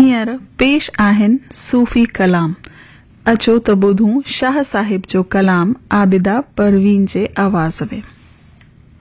हींअर पेश आहिनि सूफ़ी कलाम। अचो त ॿुधूं शाह साहिब जो कलाम आबिदा परवीन जे आवाज़ में।